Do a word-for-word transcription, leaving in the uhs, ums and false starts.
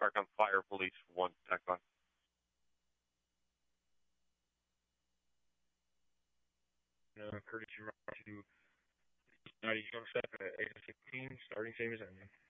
Arkham Fire Police one, TechCon. Uh, courtesy run to ninety Jump Step at eight fifteen, starting same as ending.